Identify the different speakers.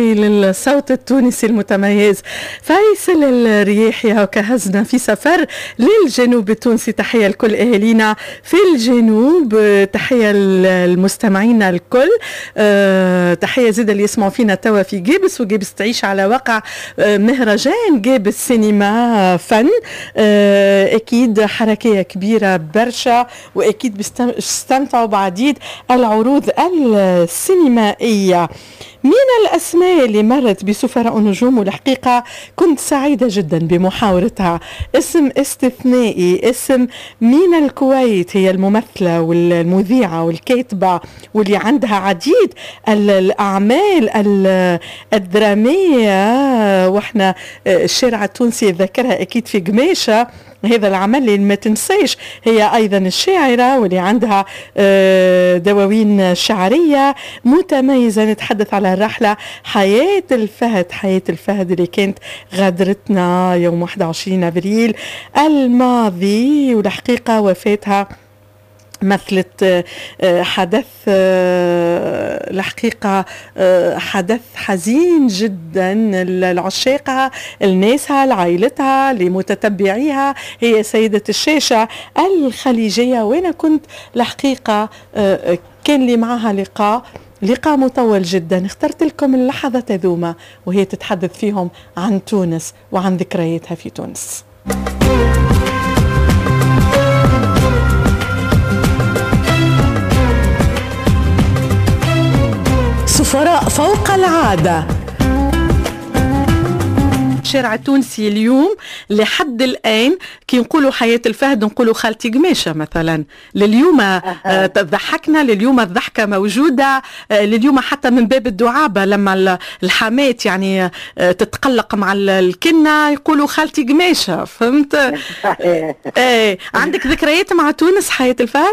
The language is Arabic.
Speaker 1: للصوت التونسي المتميز فيصل الرياحي. وكهزنا في سفر للجنوب التونسي. تحية لكل أهالينا في الجنوب، تحية للمستمعين الكل، تحية زيادة اللي يسمعوا فينا توا في جيبس، وجيبس تعيش على واقع مهرجان جيبس سينما فن، أكيد حركية كبيرة برشا، وأكيد بيستمتعوا بعديد العروض السينمائية. من الأسماء اللي مرت بسفراء النجوم، والحقيقة كنت سعيدة جدا بمحاورتها، اسم استثنائي، اسم من الكويت، هي الممثلة والمذيعة والكاتبة واللي عندها عديد الأعمال الدرامية، واحنا الشارع التونسي ذكرها أكيد في قماشة هذا العمل اللي ما تنسيش. هي أيضا الشاعرة واللي عندها دواوين شعرية متميزة. نتحدث على الرحلة حياة الفهد، حياة الفهد اللي كانت غادرتنا يوم 21 أبريل الماضي، والحقيقة وفاتها مثلت حدث الحقيقة حدث حزين جدا لعشاقها، لناسها، لعائلتها، لمتتبعيها. هي سيدة الشاشة الخليجية، وانا كنت الحقيقة كان لي معها لقاء مطول جدا. اخترت لكم اللحظة ذوما وهي تتحدث فيهم عن تونس وعن ذكرياتها في تونس. سفراء فوق العادة. الشارع التونسي اليوم لحد الآن كي نقولوا حياة الفهد نقولوا خالتي قماشة مثلا. لليوم تضحكنا، لليوم الضحكة موجودة، لليوم حتى من باب الدعابة لما الحمات يعني تتقلق مع الكنة يقولوا خالتي قماشة. فهمت؟ عندك ذكريات مع تونس حياة الفهد؟